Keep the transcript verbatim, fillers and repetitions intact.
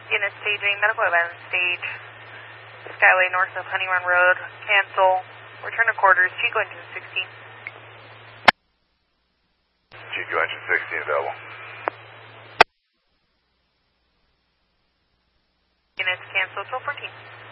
Unit staging, medical event stage, Skyway north of Honey Run Road, cancel, return to quarters, Chico engine sixteen. Chico engine sixteen available. Units cancel, twelve fourteen.